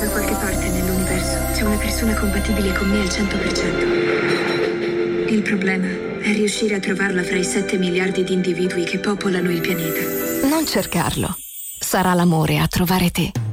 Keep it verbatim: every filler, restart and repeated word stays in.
da qualche parte nell'universo c'è una persona compatibile con me al cento per cento. Il problema è riuscire a trovarla fra i sette miliardi di individui che popolano il pianeta. Non cercarlo. Sarà l'amore a trovare te.